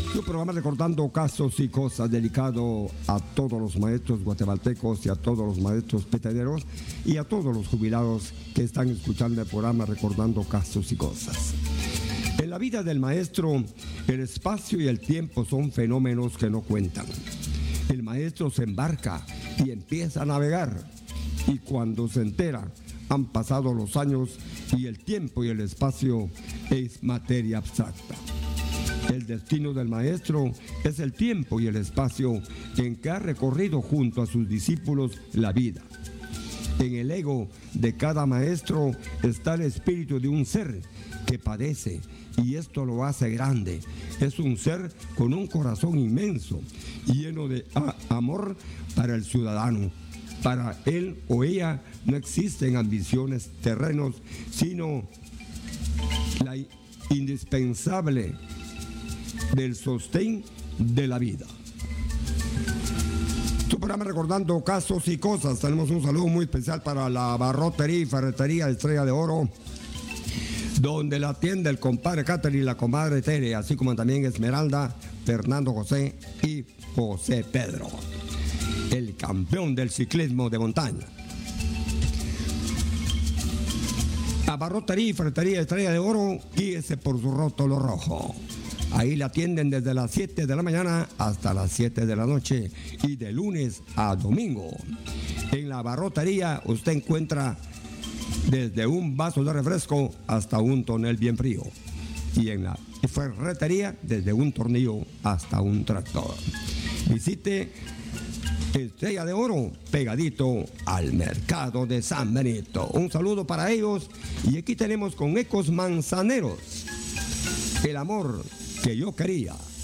Su programa recordando casos y cosas dedicado a todos los maestros guatemaltecos y a todos los maestros peteneros y a todos los jubilados que están escuchando el programa recordando casos y cosas. En la vida del maestro, el espacio y el tiempo son fenómenos que no cuentan. El maestro se embarca y empieza a navegar, y cuando se entera, han pasado los años y el tiempo y el espacio es materia abstracta. El destino del maestro es el tiempo y el espacio en que ha recorrido junto a sus discípulos la vida. En el ego de cada maestro está el espíritu de un ser que padece, y esto lo hace grande. Es un ser con un corazón inmenso, lleno de amor para el ciudadano. Para él o ella no existen ambiciones terrenos, sino la indispensable del sostén de la vida. Tu programa recordando casos y cosas. Tenemos un saludo muy especial para la barrotería y ferretería Estrella de Oro, donde la atiende el compadre Catherine y la comadre Tere, así como también Esmeralda, Fernando José y José Pedro, el campeón del ciclismo de montaña. La barrotería y ferretería Estrella de Oro, guíese por su rótulo rojo. Ahí la atienden desde las 7 de la mañana hasta las 7 de la noche y de lunes a domingo. En la barrotería usted encuentra desde un vaso de refresco hasta un tonel bien frío. Y en la ferretería desde un tornillo hasta un tractor. Visite Estrella de Oro, pegadito al mercado de San Benito. Un saludo para ellos. Y aquí tenemos con Ecos Manzaneros, el amor que yo quería.